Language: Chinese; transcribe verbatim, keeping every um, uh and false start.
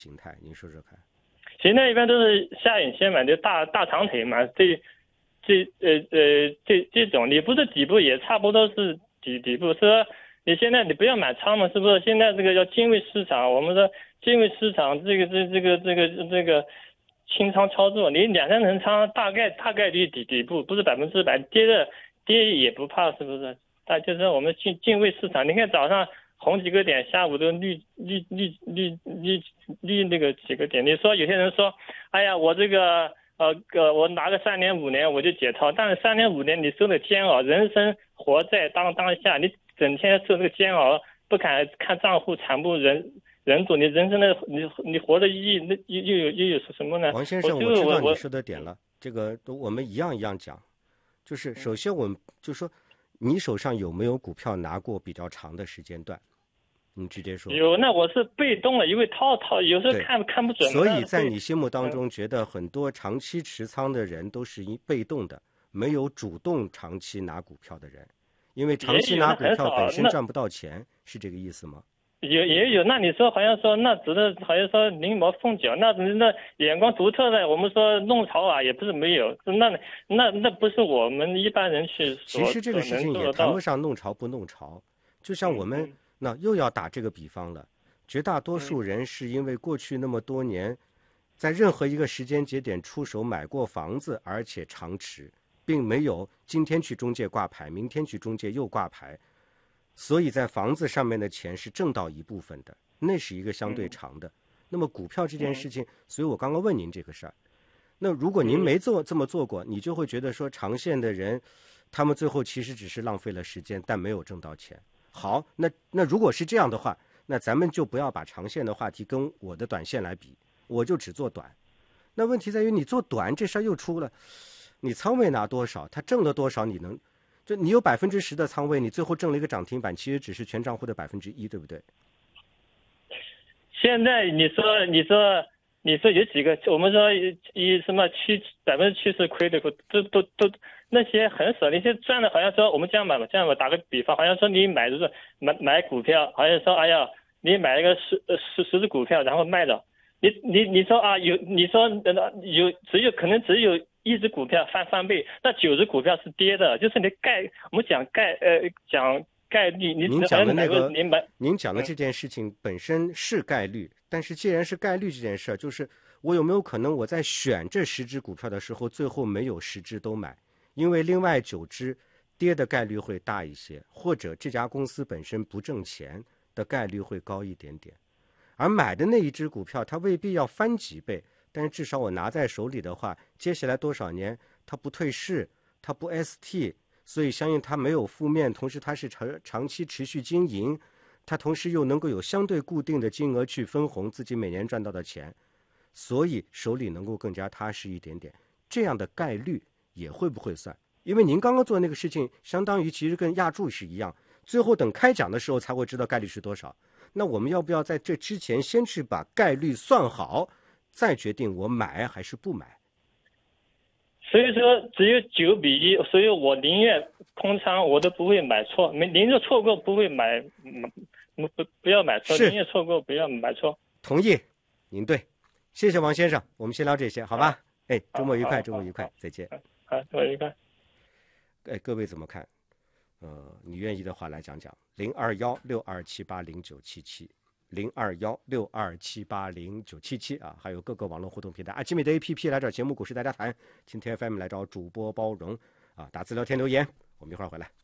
形态？您说说看。 现在一般都是下影线嘛，就大大长腿嘛，这这呃呃这这种，你不是底部也差不多是底底部，是说你现在你不要买仓嘛，是不是？现在这个要敬畏市场，我们说敬畏市场，这个这这个这个这个清仓操作，你两三成仓大概大概率底底部，不是百分之百，跌的跌也不怕，是不是？那就是我们敬敬畏市场，你看早上红几个点，下午都绿绿绿绿绿绿那个几个点。你说有些人说，哎呀，我这个呃个我拿个三年五年我就解套，但是三年五年你受的煎熬，人生活在当当下，你整天受这个煎熬，不敢看账户惨不忍忍睹，你人生的你你活的意义，那又又有又有什么呢？ 王先生， 我我知道我你说的点了，这个都我们一样一样讲，就是首先我们就说你手上有没有股票拿过比较长的时间段？你直接说。 有，那我是被动的，因为套套有时候看看不准。 所以在你心目当中，觉得很多长期持仓的人都是被动的，没有主动长期拿股票的人，因为长期拿股票本身赚不到钱，是这个意思吗？ 也也有，那你说好像说那指的好像说临摹凤脚，那那眼光独特的，我们说弄潮啊也不是没有，那那那不是我们一般人去所。 其实这个事情也谈不上弄潮不弄潮，就像我们、嗯、那又要打这个比方了，绝大多数人是因为过去那么多年，在任何一个时间节点出手买过房子，而且长持，并没有今天去中介挂牌，明天去中介又挂牌。所以在房子上面的钱是挣到一部分的，那是一个相对长的。那么股票这件事情，所以我刚刚问您这个事儿。那如果您没做这么做过，你就会觉得说长线的人，他们最后其实只是浪费了时间，但没有挣到钱。好，那那如果是这样的话，那咱们就不要把长线的话题跟我的短线来比，我就只做短。那问题在于你做短这事儿又出了，你仓位拿多少，他挣了多少，你能。就你有百分之十的仓位，你最后挣了一个涨停板，其实只是全账户的百分之一，对不对？ 现在你说，你说，你说有几个？我们说以什么七百分之七十亏的，都都都那些很少，那些赚的，好像说我们这样买嘛，这样吧，打个比方，好像说你买的是买买股票，好像说哎呀，你买一个十十十只股票，然后卖了，你你你说啊有，你说有只有可能只有。一只股票翻翻倍，那九只股票是跌的，就是你概我们讲概呃讲概率，你您讲的那个您买您讲的这件事情本身是概率，嗯、但是既然是概率这件事，就是我有没有可能我在选这十只股票的时候，最后没有十只都买，因为另外九只跌的概率会大一些，或者这家公司本身不挣钱的概率会高一点点，而买的那一只股票它未必要翻几倍。但是至少我拿在手里的话，接下来多少年它不退市，它不 S T， 所以相应它没有负面，同时它是长长期持续经营，它同时又能够有相对固定的金额去分红自己每年赚到的钱，所以手里能够更加踏实一点点。这样的概率也会不会算？因为您刚刚做那个事情，相当于其实跟压注是一样，最后等开奖的时候才会知道概率是多少。那我们要不要在这之前先去把概率算好？再决定我买还是不买。 所以说只有九比一，所以我宁愿空仓，我都不会买错。没宁愿错过不会买，不不不要买错，宁愿错过不要买错。 同意，您对，谢谢王先生，我们先聊这些，好吧？哎，周末愉快，周末愉快，再见。 好，周末愉快。 哎，各位怎么看？呃，你愿意的话来讲讲，零二幺六二七八零九七七。零二幺六二七八零九七七啊，还有各个网络互动平台，阿基米的 A P P 来找节目股市大家谈，今天 F M 来找主播包容啊，打字聊天留言，我们一会儿回来。